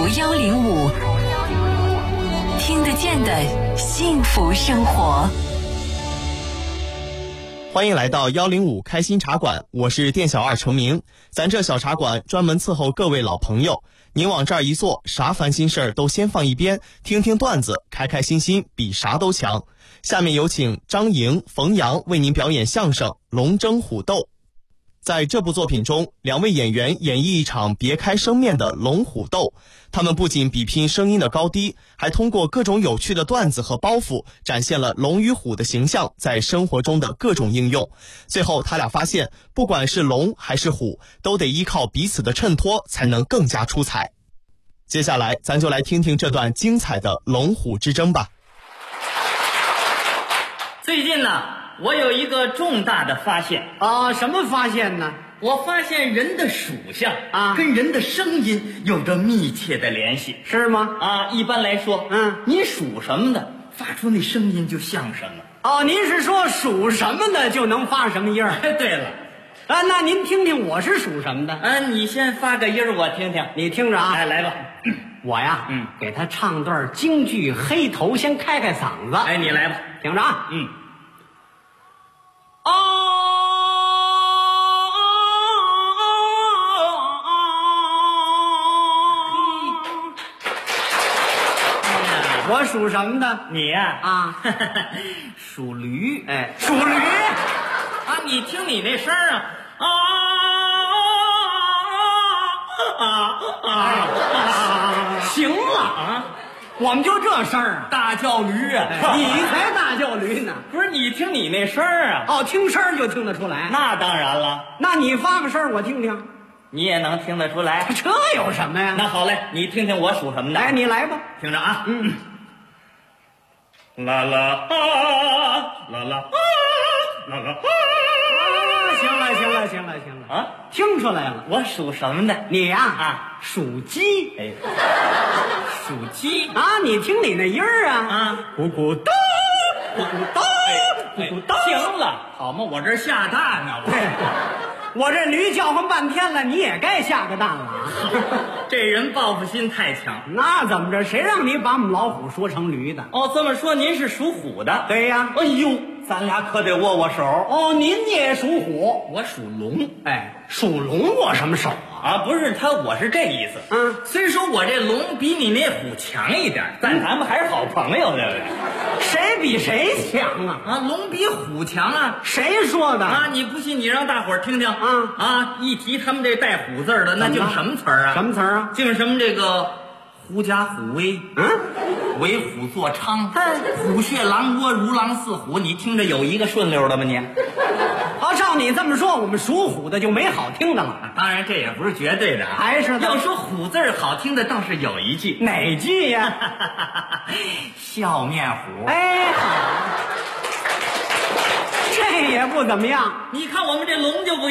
105，听得见的幸福生活。 欢迎来到105开心茶馆，我是店小二程明。咱这小茶馆专门伺候各位老朋友，您往这儿一坐，啥烦心事儿都先放一边，听听段子，开开心心比啥都强。下面有请张莹、冯阳为您表演相声《龙争虎斗》。在这部作品中，两位演员演绎一场别开生面的龙虎斗，他们不仅比拼声音的高低，还通过各种有趣的段子和包袱，展现了龙与虎的形象在生活中的各种应用。最后他俩发现，不管是龙还是虎，都得依靠彼此的衬托才能更加出彩。接下来咱就来听听这段精彩的龙虎之争吧。 最近呢，我有一个重大的发现啊，什么发现呢？ 我发现人的属相啊跟人的声音有着密切的联系。 是吗？ 啊，一般来说，你属什么的，发出那声音就像什么。 哦，您是说属什么的就能发什么音儿？ 对了， 啊，那您听听我是属什么的？ 你先发个音儿我听听。 你听着啊， 哎，来吧。 我呀，给他唱段京剧《黑头》，先开开嗓子。 哎，你来吧， 听着啊，我属什么的？ 你呀，属驴。 哎，属驴啊！你听你那声儿行了啊，我们就这声儿， 大叫驴啊！ 你才大叫驴呢。 不是，你听你那声儿啊！ 哦，听声儿就听得出来。 那当然了， 那你发个声儿我听听。 你也能听得出来。 这有什么呀？ 那好嘞，你听听我属什么的。 来，你来吧。 听着啊，啦啦啊，啦啦啊，啦啦啊！ 行了啊， 听出来了， 我属什么的？ 你呀属鸡。 哎，属鸡啊，你听你那音儿啊， 咕咕咚，咕咕咚，咕咕咚。 行了，好嘛，我这下蛋呢。 我这驴叫唤半天了，你也该下个蛋了。 这人报复心太强。 那怎么着？谁让你把我们老虎说成驴的？ 哦，这么说您是属虎的？ 对呀。 哎呦，咱俩可得握握手。 哦，您也属虎， 我属龙。 哎，属龙握什么手啊？ 不是我是这意思。虽说我这龙比你那虎强一点，但咱们还是好朋友，对不对？ 谁比谁强啊？ 龙比虎强啊！ 谁说的啊？你不信，你让大伙儿听听。一提他们这带虎字的，那就是什么词儿啊？ 什么词儿啊？ 就是什么这个狐假虎威，为虎作伥，虎穴狼窝，如狼似虎。你听着有一个顺溜的吗？你？ 照你这么说，我们属虎的就没好听的了。 当然，这也不是绝对的， 还是要说虎字好听的，倒是有一句。 哪句呀？ 笑面虎。 哎，好，这也不怎么样。 你看我们这龙就不